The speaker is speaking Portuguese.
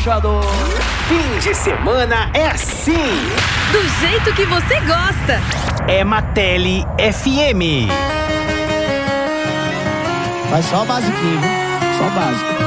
embaixador. Fim de semana é assim. Do jeito que você gosta. É Matele FM. Faz só o basiquinho, viu? Só o básico.